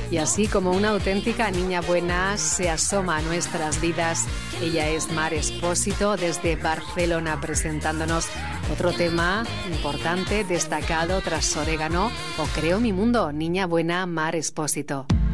Y así como una auténtica niña buena se asoma a nuestras vidas, ella es Mar Espósito desde Barcelona presentándonos otro tema importante, destacado tras Orégano o Creo mi mundo. Niña buena, Mar Espósito.